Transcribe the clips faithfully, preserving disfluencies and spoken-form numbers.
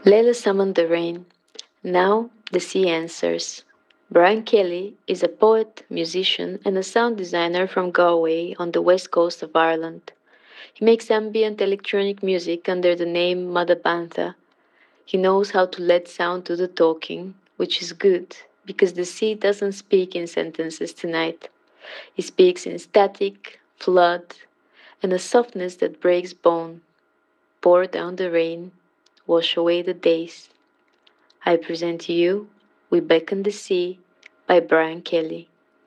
Layla summoned the rain. Now the sea answers. Brian Kelly is a poet, musician, and a sound designer from Galway on the west coast of Ireland. He makes ambient electronic music under the name Madabantha. He knows how to let sound do the talking, which is good because the sea doesn't speak in sentences tonight. It speaks in static, flood, and a softness that breaks bone. Pour down the rain, wash away the days. I present to you We Beckon the Sea by Brian Kelly.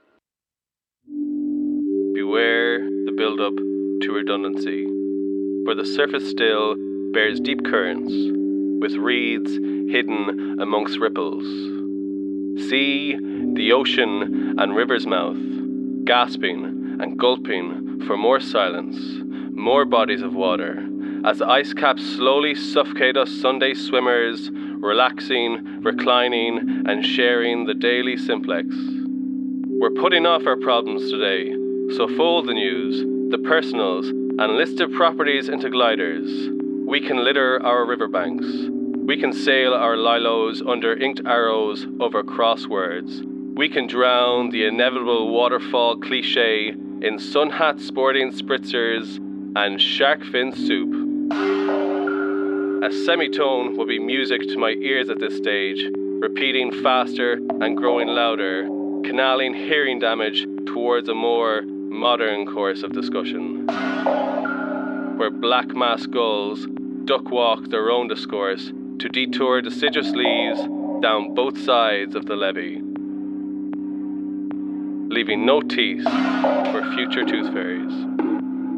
Beware the build-up to redundancy, for the surface still bears deep currents, with reeds hidden amongst ripples. See the ocean and river's mouth, gasping and gulping for more silence, more bodies of water, as ice caps slowly suffocate us Sunday swimmers, relaxing, reclining, and sharing the daily simplex. We're putting off our problems today, so fold the news, the personals, and listed properties into gliders. We can litter our riverbanks. We can sail our lilos under inked arrows over crosswords. We can drown the inevitable waterfall cliche in sun hat sporting spritzers and shark fin soup. A semitone will be music to my ears at this stage, repeating faster and growing louder, canaling hearing damage towards a more modern course of discussion, where black masked gulls duck walk their own discourse to detour deciduous leaves down both sides of the levee, leaving no teeth for future tooth fairies.